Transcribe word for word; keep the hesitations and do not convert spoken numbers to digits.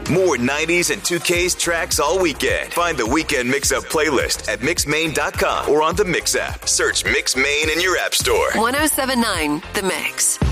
More nineties and two K's tracks all weekend. Find the Weekend Mix-Up playlist at mix main dot com or on the Mix app. Search Mix Main in your app store. one oh seven point nine The Mix.